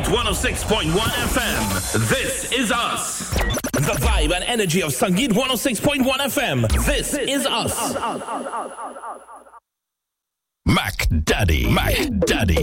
106.1 FM. This is us. The vibe and energy of Sangeet 106.1 FM. This is us. Mac Daddy.